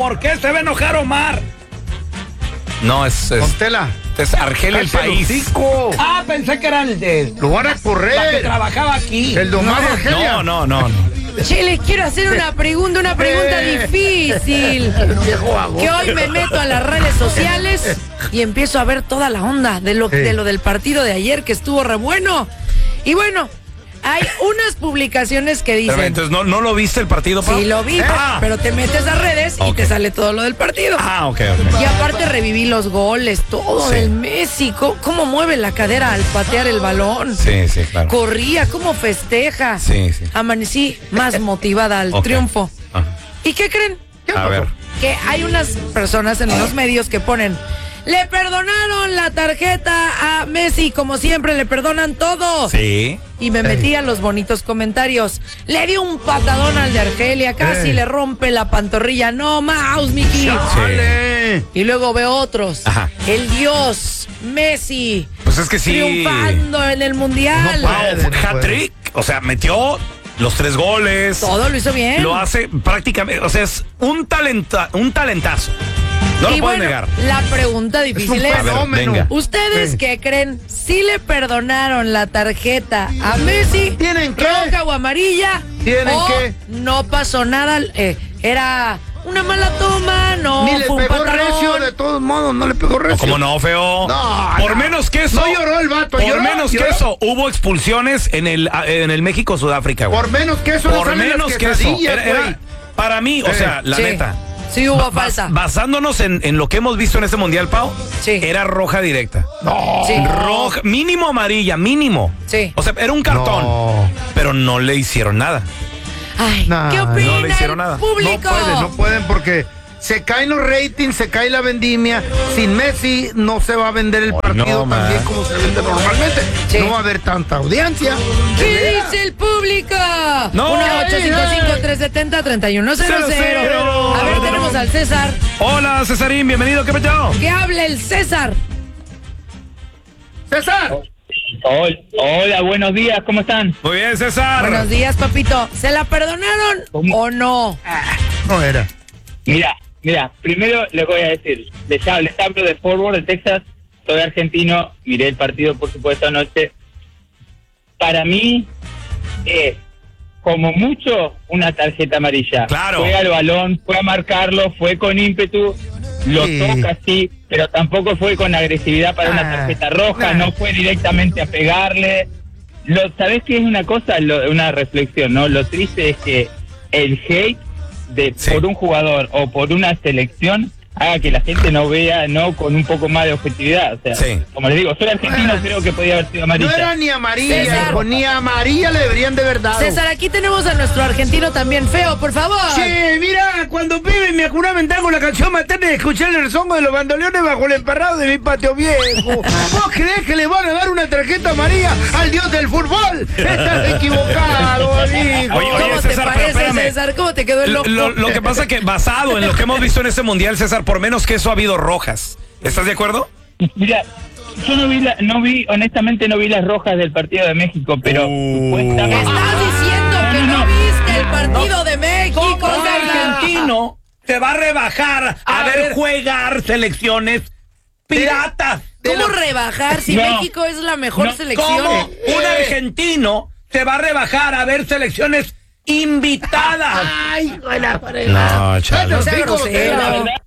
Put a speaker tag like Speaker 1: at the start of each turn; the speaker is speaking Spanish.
Speaker 1: ¿Por qué se va a enojar Omar? No, es
Speaker 2: Contela.
Speaker 1: es Argelia el país. Pensé que era el de...
Speaker 2: Lo van a
Speaker 1: la que
Speaker 2: correr.
Speaker 1: trabajaba aquí.
Speaker 2: El de Omar y Argelia.
Speaker 1: No.
Speaker 3: Che, les quiero hacer una pregunta difícil. Que hoy me meto a las redes sociales y empiezo a ver toda la onda de lo del partido de ayer, que estuvo re bueno. Y bueno, hay unas publicaciones que dicen...
Speaker 1: Pero entonces, ¿no lo viste el partido, Pau?
Speaker 3: Sí, lo vi, pero te metes a redes y te sale todo lo del partido.
Speaker 1: Ok.
Speaker 3: Y aparte reviví los goles, todo del Messi, cómo mueve la cadera al patear el balón.
Speaker 1: Sí, claro.
Speaker 3: Corría, cómo festeja.
Speaker 1: Sí.
Speaker 3: Amanecí más motivada al triunfo. ¿Y qué creen?
Speaker 1: A ver.
Speaker 3: Que hay unas personas en los medios que ponen: le perdonaron la tarjeta a Messi, como siempre le perdonan todo.
Speaker 1: Sí.
Speaker 3: Y me metí a los bonitos comentarios. Le dio un patadón al de Argelia, casi le rompe la pantorrilla. No más, Miki. Y luego veo otros.
Speaker 1: Ajá.
Speaker 3: El dios Messi.
Speaker 1: Pues es que sí.
Speaker 3: Triunfando en el mundial.
Speaker 1: Hat-trick. O sea, metió los 3 goles.
Speaker 3: Todo lo hizo bien.
Speaker 1: Lo hace prácticamente. O sea, es un talentazo. No lo puedo negar.
Speaker 3: La pregunta difícil es:
Speaker 1: venga.
Speaker 3: ¿Ustedes qué creen? ¿Si le perdonaron la tarjeta a Messi?
Speaker 2: ¿Tienen qué?
Speaker 3: ¿Roja o amarilla?
Speaker 2: ¿Tienen
Speaker 3: ¿O
Speaker 2: qué?
Speaker 3: no pasó nada? Era una mala toma, no
Speaker 2: Ni le
Speaker 3: fue un
Speaker 2: pegó
Speaker 3: patadón.
Speaker 2: recio, de todos modos, no le pegó recio.
Speaker 1: ¿Cómo no, feo?
Speaker 2: No,
Speaker 1: por menos que eso.
Speaker 2: No lloró el vato,
Speaker 1: Por menos que eso, hubo expulsiones en el México-Sudáfrica, güey.
Speaker 2: Por menos que eso,
Speaker 1: Por menos que eso. Era, para mí, o sea, la neta.
Speaker 3: Sí hubo falta.
Speaker 1: Basándonos en lo que hemos visto en este mundial, Pau, era roja directa.
Speaker 2: No.
Speaker 3: Sí.
Speaker 1: Roja, mínimo amarilla, mínimo.
Speaker 3: Sí.
Speaker 1: O sea, era un cartón. Pero no le hicieron nada.
Speaker 3: Ay, ¿qué opina
Speaker 1: no le hicieron
Speaker 3: el
Speaker 1: nada.
Speaker 3: público?
Speaker 2: No pueden porque se caen los ratings, se cae la vendimia. Sin Messi no se va a vender el partido también como se vende normalmente.
Speaker 3: Sí.
Speaker 2: No va a haber tanta audiencia.
Speaker 3: ¿Qué dice el público?
Speaker 1: No.
Speaker 3: 1-855-370-3100. A ver, tenemos al César.
Speaker 1: Hola, Cesarín, bienvenido, ¿qué pasó?
Speaker 3: Que hable el César.
Speaker 2: ¡César!
Speaker 4: Hola, buenos días, ¿cómo están?
Speaker 1: Muy bien, César.
Speaker 3: Buenos días, papito. ¿Se la perdonaron o no?
Speaker 2: No era.
Speaker 4: Mira, primero les voy a decir, les hablo de Fort Worth, de Texas, soy argentino, miré el partido, por supuesto, anoche. Para mí es, como mucho, una tarjeta amarilla.
Speaker 1: Claro.
Speaker 4: Fue al balón, fue a marcarlo, fue con ímpetu, lo toca, sí, pero tampoco fue con agresividad para una tarjeta roja, no fue directamente a pegarle. ¿Sabés qué es una cosa? Una reflexión, ¿no? Lo triste es que el hate por un jugador o por una selección haga que la gente no vea con un poco más de objetividad. O sea, como les digo, soy argentino, creo que podía haber sido amarilla.
Speaker 2: No era ni amarilla,
Speaker 3: César.
Speaker 2: hijo, ni amarilla le deberían de verdad.
Speaker 3: César, aquí tenemos a nuestro argentino también. Feo, por favor.
Speaker 2: Che, mira, cuando pibe me juramentaba con la canción materna de escuchar el rezongo de los bandoleones bajo el emparrado de mi patio viejo. ¿Vos creés que le van a dar una tarjeta amarilla al dios del fútbol? Estás equivocado, amigo.
Speaker 1: Oye,
Speaker 3: ¿Cómo
Speaker 1: César,
Speaker 3: te parece,
Speaker 1: pero espérame.
Speaker 3: César? ¿Cómo te quedó el loco?
Speaker 1: Lo que pasa es que basado en lo que hemos visto en este mundial, César, por menos que eso ha habido rojas. ¿Estás de acuerdo?
Speaker 4: Mira, yo honestamente no vi las rojas del partido de México, pero supuestamente...
Speaker 3: Estás diciendo que no viste el partido de México,
Speaker 1: Un
Speaker 3: César.
Speaker 1: argentino te va a rebajar a ver jugar selecciones piratas.
Speaker 3: ¿Cómo rebajar si
Speaker 4: No.
Speaker 3: México es la mejor selección?
Speaker 1: ¿Cómo un argentino te va a rebajar a ver selecciones invitadas?
Speaker 2: Ay, hijo de la pared.
Speaker 1: No, chale.
Speaker 3: No sea
Speaker 2: Digo,
Speaker 3: grosero.
Speaker 4: La verdad,